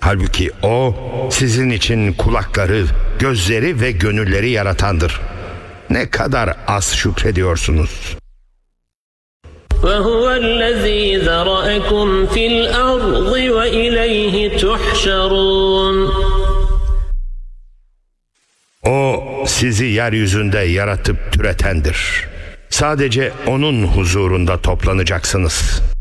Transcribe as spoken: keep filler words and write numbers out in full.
Halbuki O sizin için kulakları, gözleri ve gönülleri yaratandır. Ne kadar az şükrediyorsunuz. وَهُوَ الَّذ۪ي ذَرَأَكُمْ فِي الْأَرْضِ وَإِلَيْهِ تُحْشَرُونَ O sizi yeryüzünde yaratıp türetendir. Sadece O'nun huzurunda toplanacaksınız.